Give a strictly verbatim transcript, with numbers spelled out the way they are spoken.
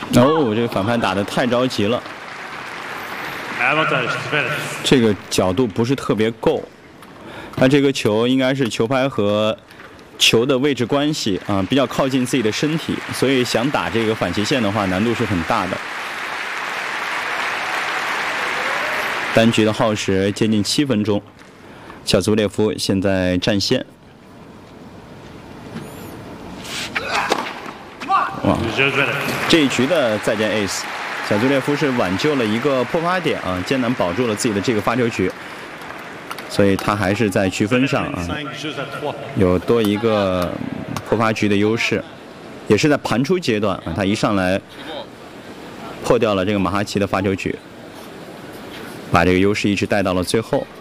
哦，这个反叛打得太着急了，这个角度不是特别够。那这个球应该是球拍和球的位置关系啊、呃、比较靠近自己的身体，所以想打这个反斜线的话，难度是很大的。单局的耗时接近七分钟，小祖列夫现在占线。哇，这一局的再见 ace， 小祖列夫是挽救了一个破发点啊，艰难保住了自己的这个发球局，所以他还是在局分上啊有多一个破发局的优势，也是在盘出阶段啊，他一上来破掉了这个马哈奇的发球局，把这个优势一直带到了最后。